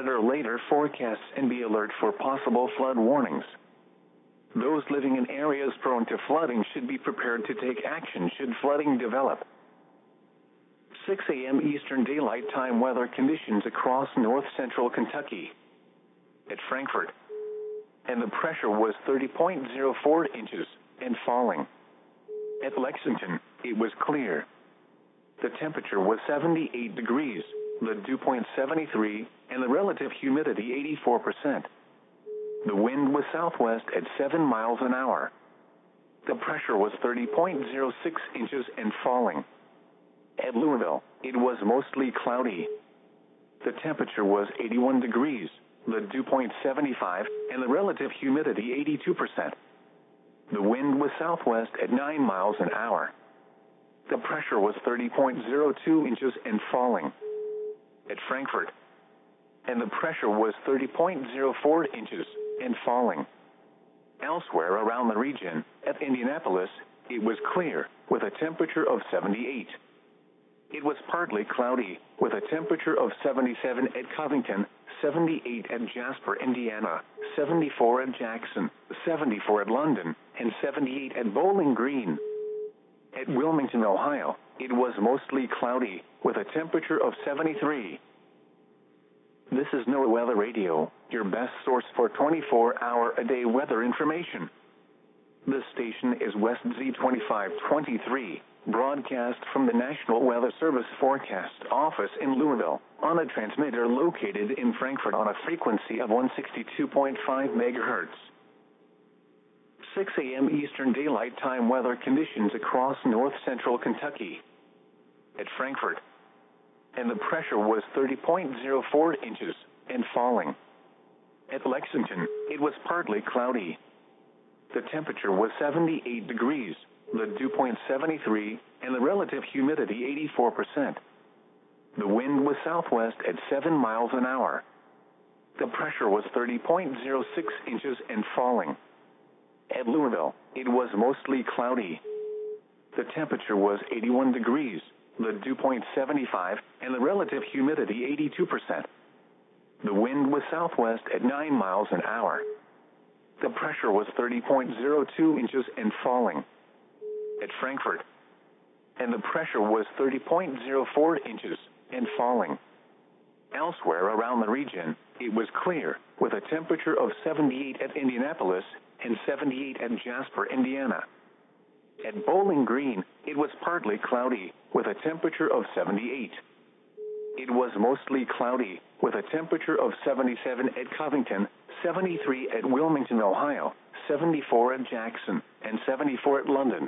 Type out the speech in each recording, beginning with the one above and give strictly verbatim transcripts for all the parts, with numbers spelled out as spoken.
monitor later forecasts and be alert for possible flood warnings. Those living in areas prone to flooding should be prepared to take action should flooding develop. six a m Eastern Daylight Time weather conditions across north-central Kentucky. At Frankfort, and the pressure was thirty point zero four inches and falling. At Lexington, it was clear. The temperature was seventy-eight degrees, the dew point seventy-three, and the relative humidity eighty-four percent. The wind was southwest at seven miles an hour. The pressure was thirty point zero six inches and falling. At Louisville, it was mostly cloudy. The temperature was eighty-one degrees, the dew point seventy-five, and the relative humidity eighty-two percent. The wind was southwest at nine miles an hour. The pressure was thirty point zero two inches and falling. At Frankfort, and the pressure was thirty point zero four inches and falling. Elsewhere around the region, at Indianapolis, it was clear, with a temperature of seventy-eight. It was partly cloudy, with a temperature of seventy-seven at Covington, seventy-eight at Jasper, Indiana, seventy-four at Jackson, seventy-four at London, and seventy-eight at Bowling Green. At Wilmington, Ohio, it was mostly cloudy, with a temperature of seventy-three. This is NOAA Weather Radio, your best source for twenty-four hour a day weather information. This station is West Z twenty-five twenty-three, broadcast from the National Weather Service Forecast Office in Louisville, on a transmitter located in Frankfort on a frequency of one sixty-two point five megahertz. six a m Eastern Daylight Time weather conditions across north-central Kentucky. At Frankfort, and the pressure was thirty point zero four inches and falling. At Lexington, it was partly cloudy. The temperature was seventy-eight degrees, the dew point seventy-three, and the relative humidity eighty-four percent. The wind was southwest at seven miles an hour. The pressure was thirty point zero six inches and falling. At Louisville, it was mostly cloudy. The temperature was eighty-one degrees, the dew point seventy-five, and the relative humidity eighty-two percent. The wind was southwest at nine miles an hour. The pressure was thirty point zero two inches and falling. At Frankfort, and the pressure was thirty point zero four inches and falling. Elsewhere around the region, it was clear, with a temperature of seventy-eight at Indianapolis and seventy-eight at Jasper, Indiana. At Bowling Green, it was partly cloudy, with a temperature of seventy-eight. It was mostly cloudy, with a temperature of seventy-seven at Covington, seventy-three at Wilmington, Ohio, seventy-four at Jackson, and seventy-four at London.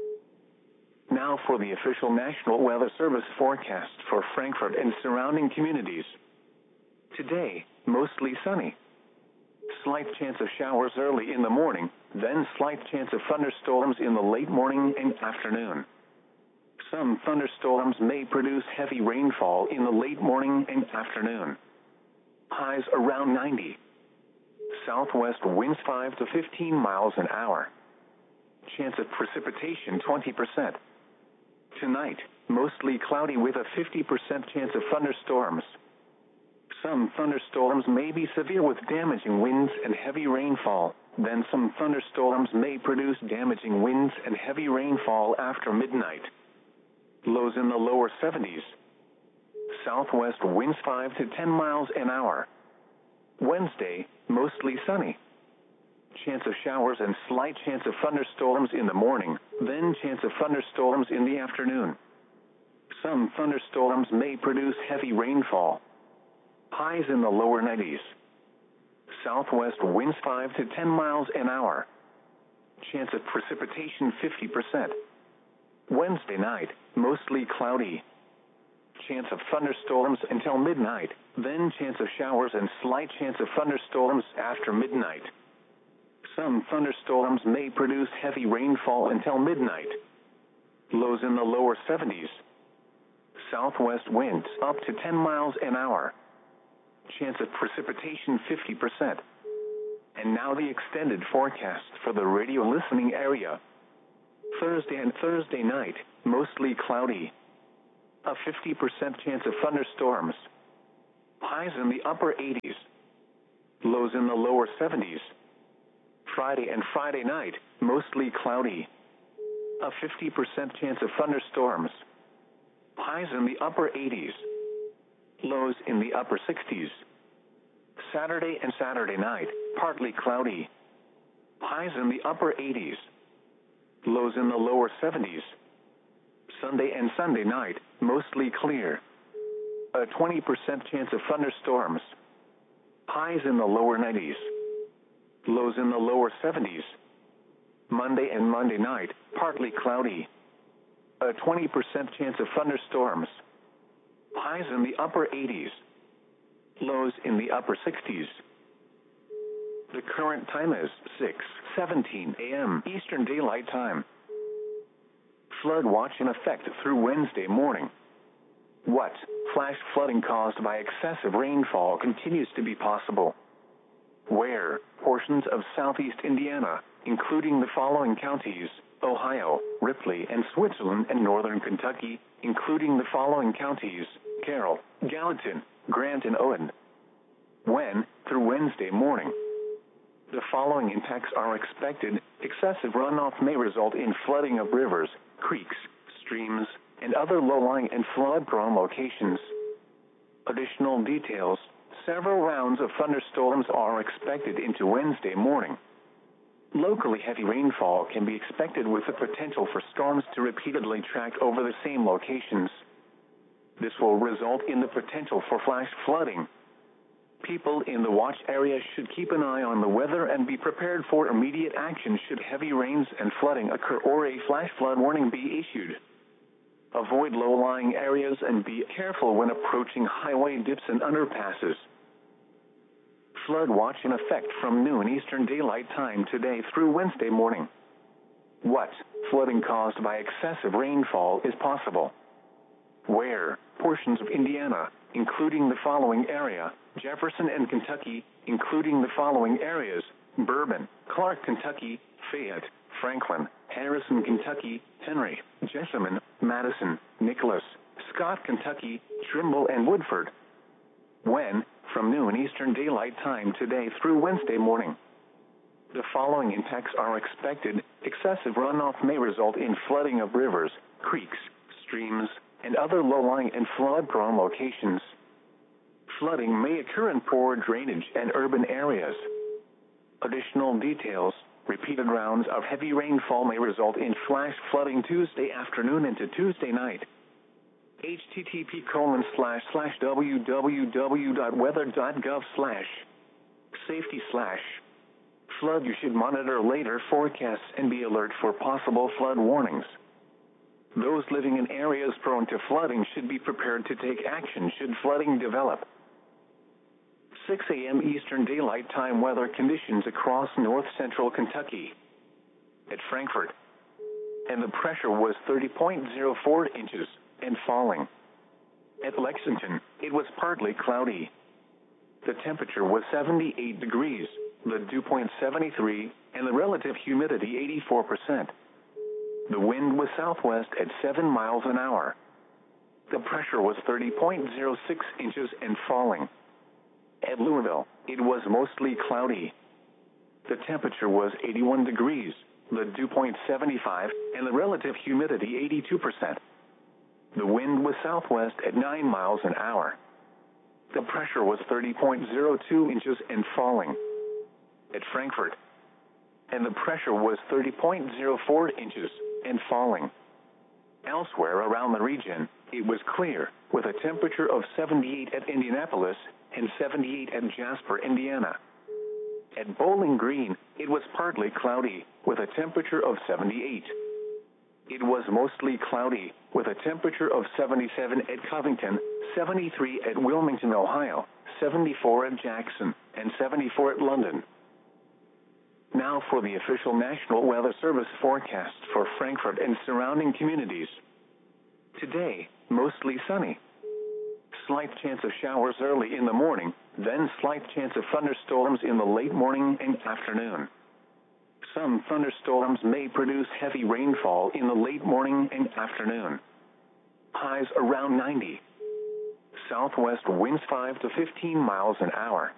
Now for the official National Weather Service forecast for Frankfort and surrounding communities. Today, mostly sunny. Slight chance of showers early in the morning, then slight chance of thunderstorms in the late morning and afternoon. Some thunderstorms may produce heavy rainfall in the late morning and afternoon. Highs around ninety. Southwest winds five to fifteen miles an hour. Chance of precipitation twenty percent. Tonight, mostly cloudy with a fifty percent chance of thunderstorms. Some thunderstorms may be severe with damaging winds and heavy rainfall, then some thunderstorms may produce damaging winds and heavy rainfall after midnight. Lows in the lower seventies. Southwest winds five to ten miles an hour. Wednesday, mostly sunny. Chance of showers and slight chance of thunderstorms in the morning, then chance of thunderstorms in the afternoon. Some thunderstorms may produce heavy rainfall. Highs in the lower nineties. Southwest winds five to ten miles an hour. Chance of precipitation fifty percent. Wednesday night, mostly cloudy. Chance of thunderstorms until midnight, then chance of showers and slight chance of thunderstorms after midnight. Some thunderstorms may produce heavy rainfall until midnight. Lows in the lower seventies. Southwest winds up to ten miles an hour. Chance of precipitation fifty percent. And now the extended forecast for the radio listening area. Thursday and Thursday night, mostly cloudy. A fifty percent chance of thunderstorms. Highs in the upper eighties. Lows in the lower seventies. Friday and Friday night, mostly cloudy. A fifty percent chance of thunderstorms. Highs in the upper eighties. Lows in the upper sixties. Saturday and Saturday night, partly cloudy. Highs in the upper eighties. Lows in the lower seventies. Sunday and Sunday night, mostly clear. A twenty percent chance of thunderstorms. Highs in the lower nineties. Lows in the lower seventies. Monday and Monday night, partly cloudy. A twenty percent chance of thunderstorms. Highs in the upper eighties. Lows in the upper sixties. The current time is six seventeen a m Eastern Daylight Time. Flood watch in effect through Wednesday morning. What? Flash flooding caused by excessive rainfall continues to be possible. Where? Portions of southeast Indiana, including the following counties: Ohio, Ripley, and Switzerland, and northern Kentucky, including the following counties: Carroll, Gallatin, Grant, and Owen. When? Through Wednesday morning. The following impacts are expected. Excessive runoff may result in flooding of rivers, creeks, streams, and other low-lying and flood-prone locations. Additional details: several rounds of thunderstorms are expected into Wednesday morning. Locally heavy rainfall can be expected with the potential for storms to repeatedly track over the same locations. This will result in the potential for flash flooding. People in the watch area should keep an eye on the weather and be prepared for immediate action should heavy rains and flooding occur or a flash flood warning be issued. Avoid low-lying areas and be careful when approaching highway dips and underpasses. Flood watch in effect from noon Eastern Daylight Time today through Wednesday morning. What? Flooding caused by excessive rainfall is possible. Where? Portions of Indiana, including the following area: Jefferson and Kentucky, including the following areas: Bourbon, Clark, Kentucky, Fayette, Franklin, Harrison, Kentucky, Henry, Jessamine, Madison, Nicholas, Scott, Kentucky, Trimble, and Woodford. When? From noon Eastern Daylight Time today through Wednesday morning. The following impacts are expected. Excessive runoff may result in flooding of rivers, creeks, streams, and other low-lying and flood-prone locations. Flooding may occur in poor drainage and urban areas. Additional details: repeated rounds of heavy rainfall may result in flash flooding Tuesday afternoon into Tuesday night. http colon slash slash www.weather.gov slash safety slash flood. You should monitor later forecasts and be alert for possible flood warnings. Those living in areas prone to flooding should be prepared to take action should flooding develop. six a m Eastern Daylight Time weather conditions across north central Kentucky. At Frankfort, and the pressure was thirty point zero four inches and falling. At Lexington, it was partly cloudy. The temperature was seventy-eight degrees, the dew point seventy-three, and the relative humidity eighty-four percent. The wind was southwest at seven miles an hour. The pressure was thirty point zero six inches and falling. At Louisville, it was mostly cloudy. The temperature was eighty-one degrees, the dew point seventy-five, and the relative humidity eighty-two percent. The wind was southwest at nine miles an hour. The pressure was thirty point zero two inches and falling. At Frankfort, and the pressure was thirty point zero four inches and falling. Elsewhere around the region, it was clear, with a temperature of seventy-eight at Indianapolis and seventy-eight at Jasper, Indiana. At Bowling Green, it was partly cloudy, with a temperature of seventy-eight. It was mostly cloudy, with a temperature of seventy-seven at Covington, seventy-three at Wilmington, Ohio, seventy-four at Jackson, and seventy-four at London. Now for the official National Weather Service forecast for Frankfort and surrounding communities. Today, mostly sunny. Slight chance of showers early in the morning, then slight chance of thunderstorms in the late morning and afternoon. Some thunderstorms may produce heavy rainfall in the late morning and afternoon. Highs around ninety. Southwest winds five to fifteen miles an hour.